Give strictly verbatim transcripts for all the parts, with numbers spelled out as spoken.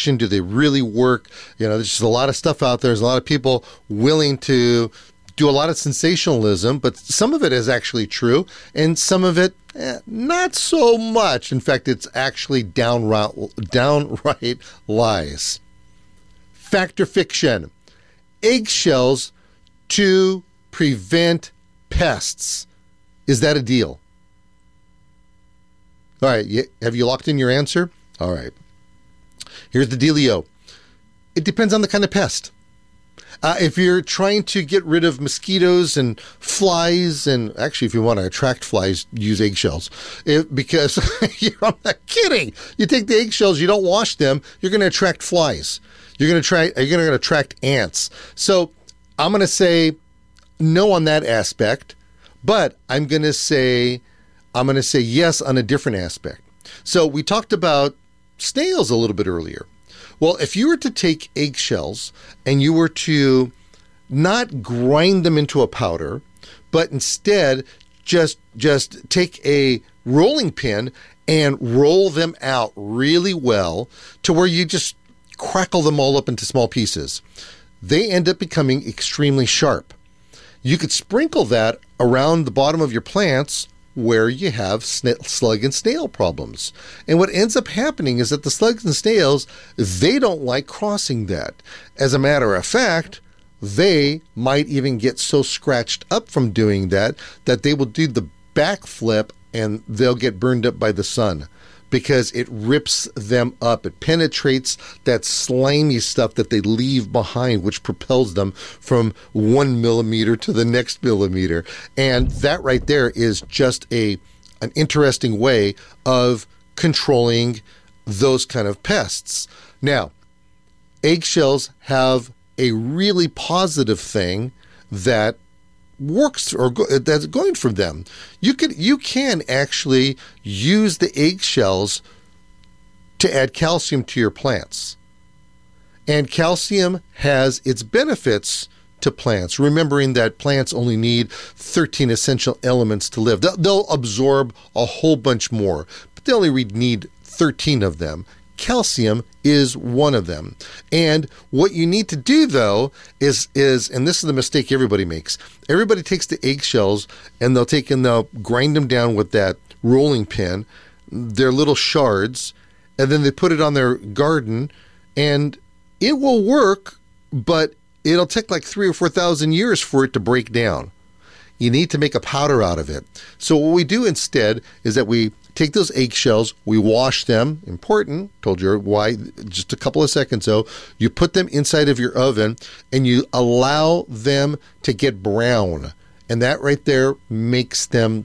fiction? Do they really work? You know, there's just a lot of stuff out there. There's a lot of people willing to do a lot of sensationalism, but some of it is actually true, and some of it, eh, not so much. In fact, it's actually downright, downright lies. Fact or fiction? Eggshells to prevent pests. Is that a deal? All right, have you locked in your answer? All right. Here's the dealio. It depends on the kind of pest. Uh, if you're trying to get rid of mosquitoes and flies, and actually if you want to attract flies, use eggshells. It, because, I'm not kidding. You take the eggshells, you don't wash them, you're going to attract flies. You're going to try. You're going to attract ants. So I'm going to say no on that aspect, but I'm going to say I'm going to say yes on a different aspect. So we talked about snails a little bit earlier. Well, if you were to take eggshells and you were to not grind them into a powder, but instead just just take a rolling pin and roll them out really well to where you just crackle them all up into small pieces, they end up becoming extremely sharp. You could sprinkle that around the bottom of your plants where you have slug and snail problems. And what ends up happening is that the slugs and snails, they don't like crossing that. As a matter of fact, they might even get so scratched up from doing that that they will do the backflip and they'll get burned up by the sun because it rips them up. It penetrates that slimy stuff that they leave behind, which propels them from one millimeter to the next millimeter. And that right there is just a an interesting way of controlling those kind of pests. Now, eggshells have a really positive thing that works or go, that's going from them. You can you can actually use the eggshells to add calcium to your plants. And calcium has its benefits to plants, remembering that plants only need thirteen essential elements to live. They'll, they'll absorb a whole bunch more, but they only need thirteen of them. Calcium is one of them. And what you need to do, though, is, is, and this is the mistake everybody makes, everybody takes the eggshells and they'll take and they'll grind them down with that rolling pin, their little shards, and then they put it on their garden, and it will work, but it'll take like three or four thousand years for it to break down. You need to make a powder out of it. So what we do instead is that we take those eggshells, we wash them, important, told you why just a couple of seconds ago, you put them inside of your oven and you allow them to get brown. And that right there makes them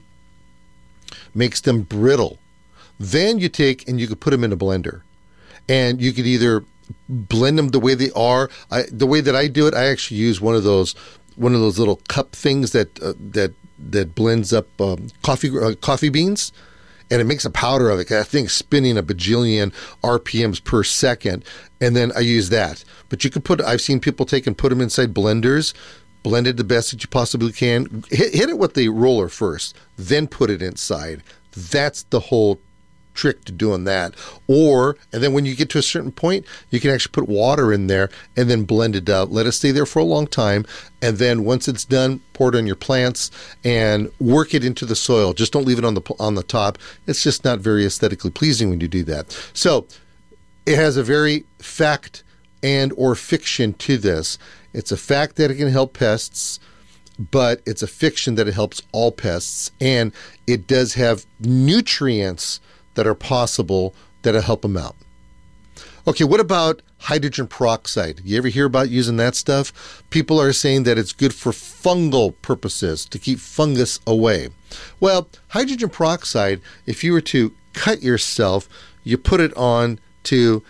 makes them brittle. Then you take and you could put them in a blender. And you could either blend them the way they are. I, the way that I do it, I actually use one of those one of those little cup things that uh, that that blends up um, coffee uh, coffee beans. And it makes a powder of it. That thing's spinning a bajillion R P Ms per second. And then I use that. But you can put, I've seen people take and put them inside blenders, blend it the best that you possibly can. Hit, hit it with the roller first, then put it inside. That's the whole trick to doing that. Or, and then when you get to a certain point, you can actually put water in there and then blend it out. Let it stay there for a long time. And then once it's done, pour it on your plants and work it into the soil. Just don't leave it on the on the top. It's just not very aesthetically pleasing when you do that. So it has a very fact and or fiction to this. It's a fact that it can help pests, but it's a fiction that it helps all pests. And it does have nutrients that are possible that'll help them out. Okay, what about hydrogen peroxide? You ever hear about using that stuff? People are saying that it's good for fungal purposes, to keep fungus away. Well, hydrogen peroxide, if you were to cut yourself, you put it on to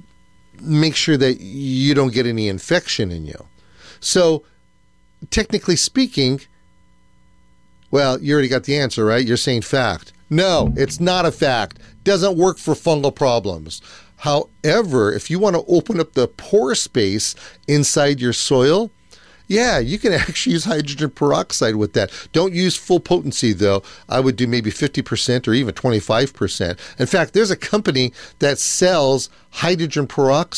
make sure that you don't get any infection in you. So, technically speaking, well, you already got the answer, right? You're saying fact. No, it's not a fact. Doesn't work for fungal problems. However, if you want to open up the pore space inside your soil, yeah, you can actually use hydrogen peroxide with that. Don't use full potency, though. I would do maybe fifty percent or even twenty-five percent. In fact, there's a company that sells hydrogen peroxide